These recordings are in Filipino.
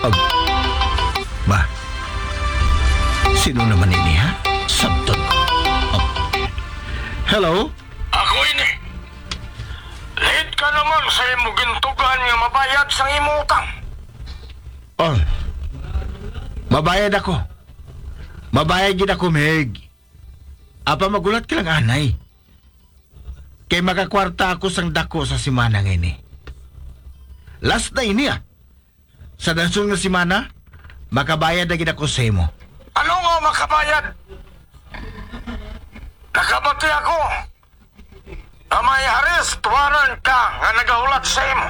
Ag... Ba? Sino naman ini, ha? Sabton ko. Hello? Ako ini. Late ka naman sa imo gintugan nga mabayad sa imo utang. Oh. Mabayad ako. Mabayad gid ako, Meg. Apa magulat ka lang, anay. Kay makakwarta ako sang dako sa simana ngayon eh. Last na ini Sa dasong nga simana, makabayad na gid ako sa imo. Ano nga makabayad? Nakabati ako. Na may arrest warrant ka nga nagahulat sa imo.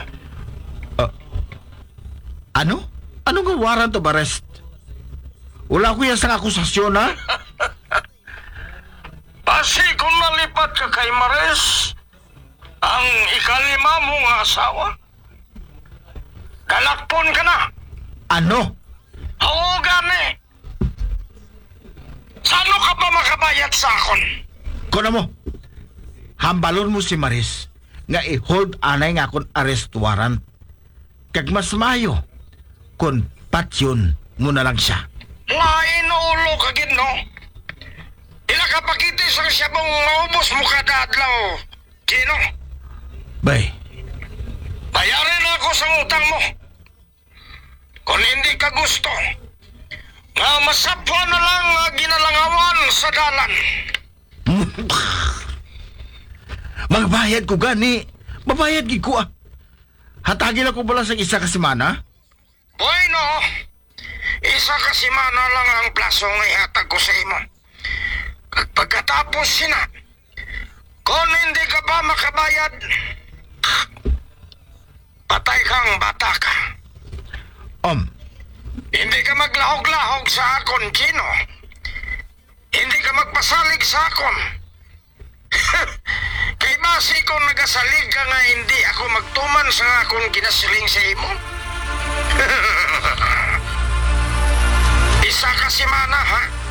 Ano? Ano nga warrant of arrest? Wala ko yan sa akusasyon, ha? Basi kung nalipat ka kay Maris, ang ikalima mong asawa, galakpon ka na. Ano? Oo, gani. Saan ka pa makabayad sa akon? Kuna mo, hambalon mo si Maris nga i-hold anay nga akong arrest warrant. Kag mas mayo, kung patyon mo na lang siya. Nga inuulo ka gid, no? Ilakapakiti sang siya mong maubos mo kada adlaw. Kino? Bay, Bayarin ako sa utang mo. Kung hindi ka gusto, nga masapwa na lang nga ginalangawan sa dalan. magbayad ko gani. Mabayad gid ko Hatagin ako bala sa isa ka semana? Bueno, isa ka simana lang ang plaso nga ihatag ko sa imo. Pagkatapos sina, kung hindi ka pa makabayad, patay kang bata ka. Hindi ka maglahog-lahog sa akon, Gino. Hindi ka magpasalig sa akon. Kay basi kung nagasalig ka nga hindi ako magtuman sa akong ginasiling sa imo. Isa ka simana, ha?